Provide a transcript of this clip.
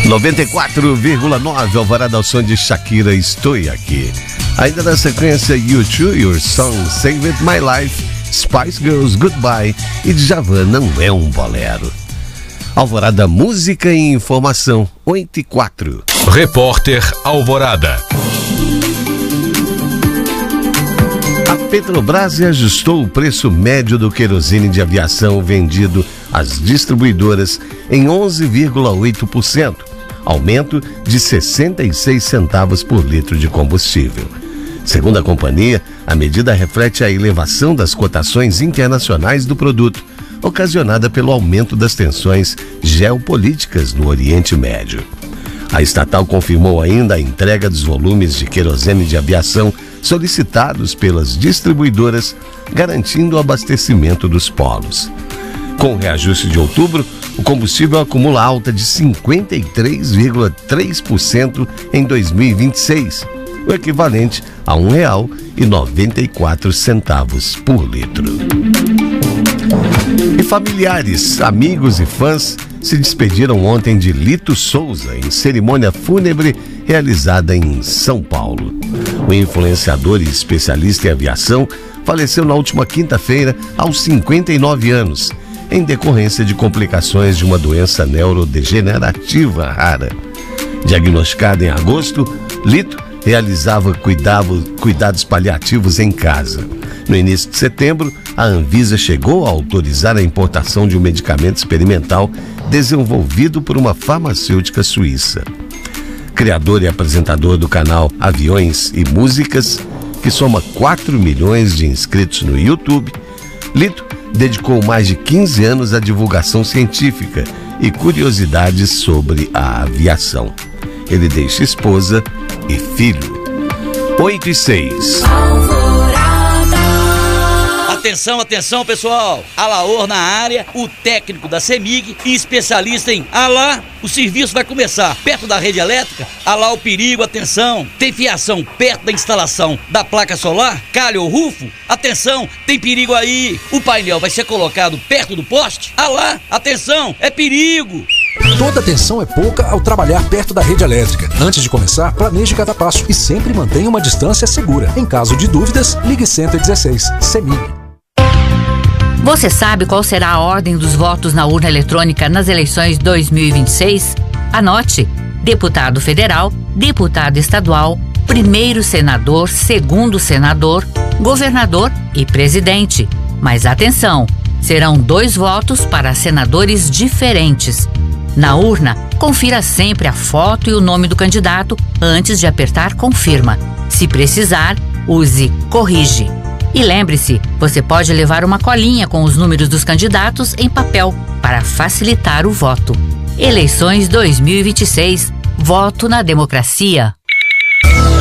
94,9 Alvorada ao som de Shakira, Estou Aqui. Ainda na sequência, U2, Your Song, Save It My Life, Spice Girls, Goodbye e Djavan, Não É um Bolero. Alvorada, música e informação, 8h04. Repórter Alvorada. A Petrobras ajustou o preço médio do querosene de aviação vendido às distribuidoras em 11,8%, aumento de 66 centavos por litro de combustível. Segundo a companhia, a medida reflete a elevação das cotações internacionais do produto, ocasionada pelo aumento das tensões geopolíticas no Oriente Médio. A estatal confirmou ainda a entrega dos volumes de querosene de aviação solicitados pelas distribuidoras, garantindo o abastecimento dos polos. Com o reajuste de outubro, o combustível acumula alta de 53,3% em 2026, o equivalente a R$ 1,94 por litro. E familiares, amigos e fãs se despediram ontem de Lito Souza em cerimônia fúnebre realizada em São Paulo. O influenciador e especialista em aviação faleceu na última quinta-feira aos 59 anos, em decorrência de complicações de uma doença neurodegenerativa rara. Diagnosticado em agosto, Lito realizava cuidados paliativos em casa. No início de setembro, a Anvisa chegou a autorizar a importação de um medicamento experimental desenvolvido por uma farmacêutica suíça. Criador e apresentador do canal Aviões e Músicas, que soma 4 milhões de inscritos no YouTube, Lito dedicou mais de 15 anos à divulgação científica e curiosidades sobre a aviação. Ele deixa esposa e filho. 8h06. Atenção, atenção, pessoal! Alaor na área, o técnico da CEMIG e especialista em Alá. O serviço vai começar perto da rede elétrica. Alá o perigo, atenção! Tem fiação perto da instalação da placa solar? Calha ou rufo? Atenção, tem perigo aí! O painel vai ser colocado perto do poste? Alá, atenção, é perigo! Toda atenção é pouca ao trabalhar perto da rede elétrica. Antes de começar, planeje cada passo e sempre mantenha uma distância segura. Em caso de dúvidas, ligue 116. CEMIG. Você sabe qual será a ordem dos votos na urna eletrônica nas eleições 2026? Anote: deputado federal, deputado estadual, primeiro senador, segundo senador, governador e presidente. Mas atenção, serão 2 votos para senadores diferentes. Na urna, confira sempre a foto e o nome do candidato antes de apertar confirma. Se precisar, use corrige. E lembre-se, você pode levar uma colinha com os números dos candidatos em papel para facilitar o voto. Eleições 2026. Voto na democracia.